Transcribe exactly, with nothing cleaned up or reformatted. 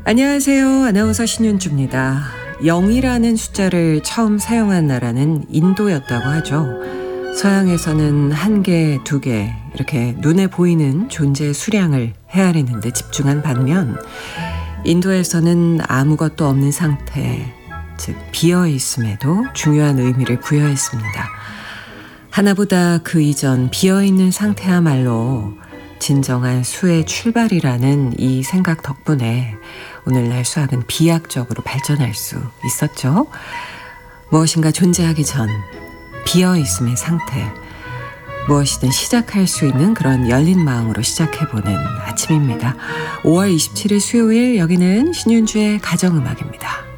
안녕하세요. 아나운서 신윤주입니다. 영이라는 숫자를 처음 사용한 나라는 인도였다고 하죠. 서양에서는 한 개, 두 개 이렇게 눈에 보이는 존재의 수량을 헤아리는 데 집중한 반면 인도에서는 아무것도 없는 상태, 즉 비어있음에도 중요한 의미를 부여했습니다. 하나보다 그 이전 비어있는 상태야말로 진정한 수의 출발이라는 이 생각 덕분에 오늘날 수학은 비약적으로 발전할 수 있었죠. 무엇인가 존재하기 전 비어있음의 상태, 무엇이든 시작할 수 있는 그런 열린 마음으로 시작해보는 아침입니다. 오월 이십칠일 수요일, 여기는 신윤주의 가정음악입니다.